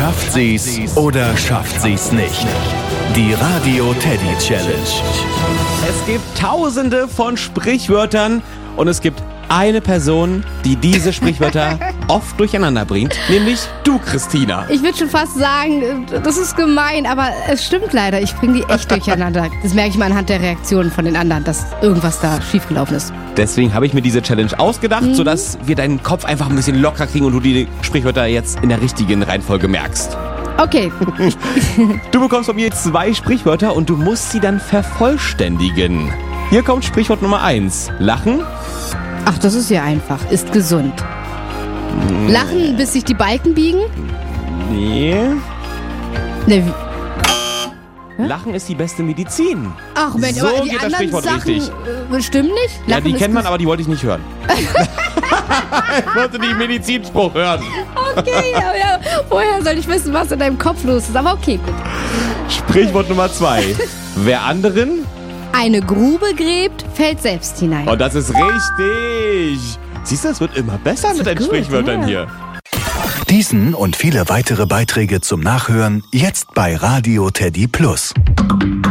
Schafft sie's oder schafft sie's nicht? Die Radio Teddy Challenge. Es gibt tausende von Sprichwörtern und es gibt eine Person, die diese Sprichwörter oft durcheinander bringt, nämlich du, Christina. Ich würde schon fast sagen, das ist gemein, aber es stimmt leider. Ich bringe die echt durcheinander. Das merke ich mal anhand der Reaktionen von den anderen, dass irgendwas da schiefgelaufen ist. Deswegen habe ich mir diese Challenge ausgedacht, sodass wir deinen Kopf einfach ein bisschen locker kriegen und du die Sprichwörter jetzt in der richtigen Reihenfolge merkst. Okay. Du bekommst von mir 2 Sprichwörter und du musst sie dann vervollständigen. Hier kommt Sprichwort Nummer 1. Lachen. Ach, das ist ja einfach. Ist gesund. Lachen, bis sich die Balken biegen? Nee. Ne, Lachen ist die beste Medizin. ach Mensch, So aber die geht das anderen Sprichwort Sachen richtig. Stimmen nicht? Ja, Lachen die ist kennt man, aber die wollte ich nicht hören. Ich wollte den Medizinspruch hören. Okay, aber ja, woher soll ich wissen, was in deinem Kopf los ist? Aber okay, gut. Sprichwort Nummer 2. Wer anderen? Eine Grube gräbt, fällt selbst hinein. Und das ist richtig. Siehst du, es wird immer besser mit deinen gut, Sprichwörtern ja. hier. Diesen und viele weitere Beiträge zum Nachhören jetzt bei Radio Teddy Plus.